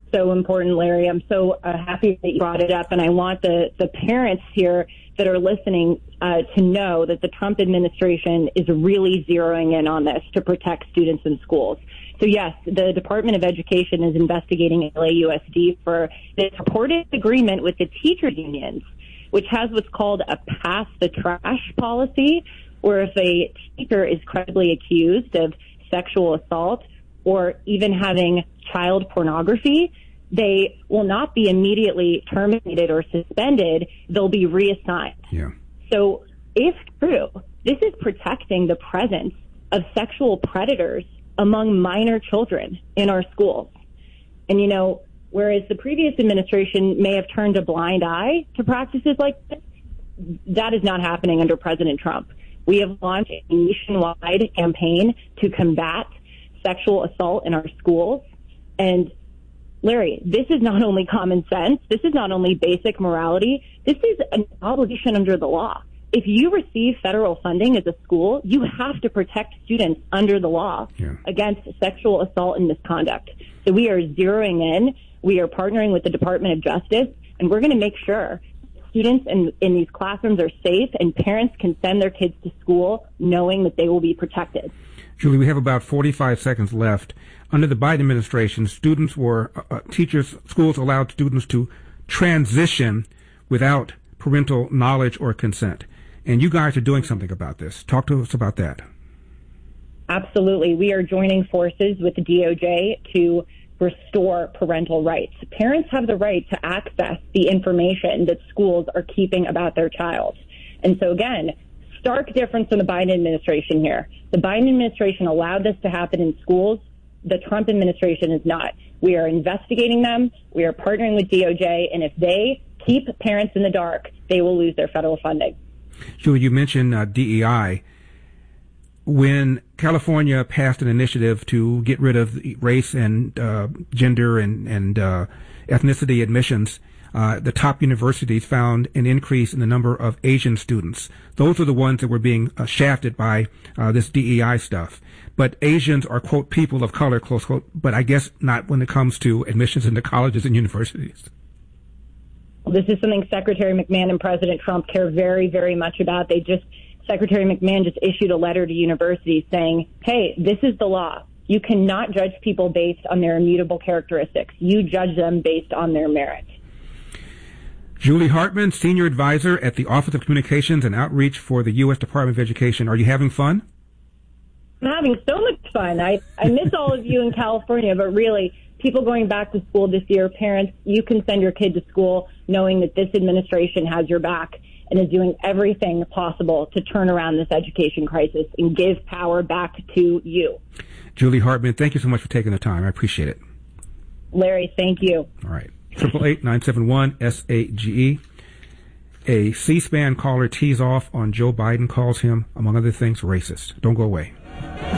so important, Larry. I'm so happy that you brought it up, and I want the parents here that are listening to know that the Trump administration is really zeroing in on this to protect students in schools. So, yes, the Department of Education is investigating LAUSD for this purported agreement with the teachers' unions, which has what's called a pass the trash policy, where if a teacher is credibly accused of sexual assault or even having child pornography, they will not be immediately terminated or suspended. They'll be reassigned. Yeah. So if true, this is protecting the presence of sexual predators among minor children in our schools. And, you know, whereas the previous administration may have turned a blind eye to practices like this, that is not happening under President Trump. We have launched a nationwide campaign to combat sexual assault in our schools. And Larry, this is not only common sense. This is not only basic morality. This is an obligation under the law. If you receive federal funding as a school, you have to protect students under the law against sexual assault and misconduct. So we are zeroing in. We are partnering with the Department of Justice, and we're going to make sure students in these classrooms are safe and parents can send their kids to school knowing that they will be protected. Julie, we have about 45 seconds left. Under the Biden administration, schools allowed students to transition without parental knowledge or consent. And you guys are doing something about this. Talk to us about that. Absolutely. We are joining forces with the DOJ to restore parental rights. Parents have the right to access the information that schools are keeping about their child. And so again, stark difference from the Biden administration here. The Biden administration allowed this to happen in schools. The Trump administration is not. We are investigating them. We are partnering with DOJ. And if they keep parents in the dark, they will lose their federal funding. Julie, you mentioned DEI. When California passed an initiative to get rid of race and gender and ethnicity admissions, the top universities found an increase in the number of Asian students. Those were the ones that were being shafted by this DEI stuff. But Asians are, quote, people of color, close quote, but I guess not when it comes to admissions into colleges and universities. This is something Secretary McMahon and President Trump care very, very much about. Secretary McMahon just issued a letter to universities saying, hey, this is the law. You cannot judge people based on their immutable characteristics. You judge them based on their merit. Julie Hartman, Senior Advisor at the Office of Communications and Outreach for the U.S. Department of Education. Are you having fun? I'm having so much fun. I miss all of you in California, but really, people going back to school this year, parents, you can send your kid to school knowing that this administration has your back and is doing everything possible to turn around this education crisis and give power back to you. Julie Hartman, thank you so much for taking the time. I appreciate it. Larry, thank you. All right. 888-971-SAGE. A C-SPAN caller tees off on Joe Biden, calls him, among other things, racist. Don't go away.